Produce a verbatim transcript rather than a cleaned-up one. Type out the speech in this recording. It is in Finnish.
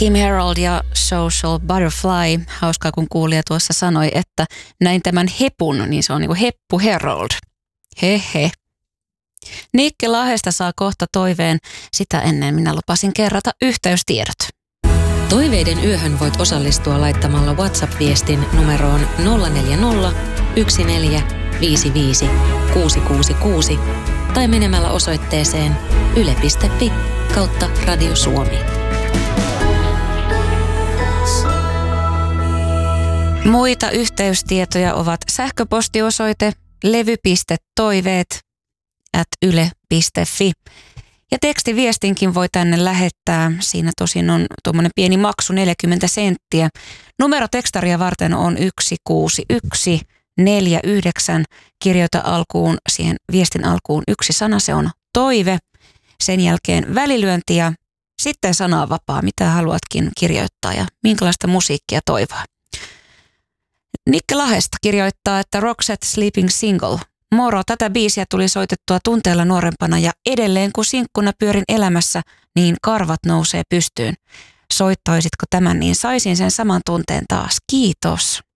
Kim Herald ja Social Butterfly. Hauskaa, kun kuulija tuossa sanoi, että näin tämän hepun, niin se on niin kuin Heppu Herald. Hehe. Nikke Lahesta saa kohta toiveen. Sitä ennen minä lupasin kerrata yhteystiedot. Toiveiden yöhön voit osallistua laittamalla WhatsApp-viestin numeroon nolla neljä nolla, yksi neljä, viisi viisi, kuusi kuusi kuusi tai menemällä osoitteeseen yle piste fi kautta Radio Suomi. Muita yhteystietoja ovat sähköpostiosoite levy piste toiveet ät yle piste fi. Ja tekstiviestinkin voi tänne lähettää. Siinä tosin on tuommoinen pieni maksu, neljäkymmentä senttiä. Numero tekstaria varten on yksi kuusi yksi neljä yhdeksän. Kirjoita alkuun, siihen viestin alkuun yksi sana, se on toive. Sen jälkeen välilyönti ja sitten sana on vapaa, mitä haluatkin kirjoittaa ja minkälaista musiikkia toivoa. Nikke Lahesta kirjoittaa, että Roxette Sleeping Single. Moro, tätä biisiä tuli soitettua tunteella nuorempana ja edelleen kun sinkkuna pyörin elämässä, niin karvat nousee pystyyn. Soittaisitko tämän, niin saisin sen saman tunteen taas. Kiitos.